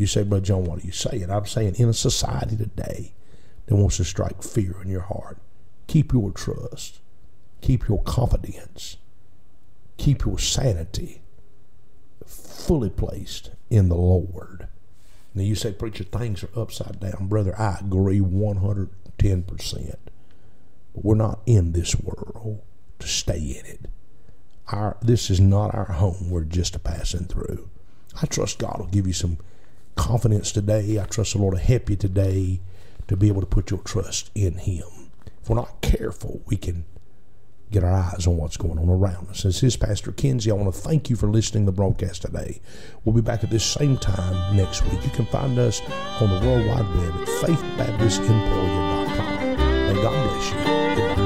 You say, Brother John, what are you saying? I'm saying in a society today that wants to strike fear in your heart, keep your trust, keep your confidence, keep your sanity fully placed in the Lord. Now you say, preacher, things are upside down. Brother, I agree 110%. But we're not in this world to stay in it. This is not our home. We're just a passing through. I trust God will give you some confidence today. I trust the Lord will help you today to be able to put your trust in Him. If we're not careful, we can get our eyes on what's going on around us. This is Pastor Kinsey. I want to thank you for listening to the broadcast today. We'll be back at this same time next week. You can find us on the World Wide Web at faithbaptistemporium.com. May God bless you. Goodbye.